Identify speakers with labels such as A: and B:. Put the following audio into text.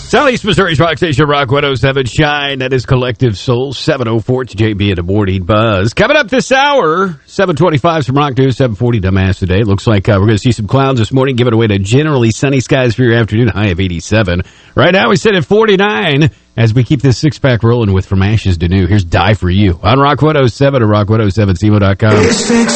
A: Southeast Missouri's Rock Station, Rock 107 Shine. That is Collective Soul. 704. It's JB and the Morning Buzz. Coming up this hour, 725 some Rock News, 740 Dumbass Today. Looks like we're going to see some clouds this morning, giving away to generally sunny skies for your afternoon, high of 87. Right now, we sit at 49 as we keep this six-pack rolling with From Ashes to New. Here's Die For You on Rock 107 or rock107cmo.com.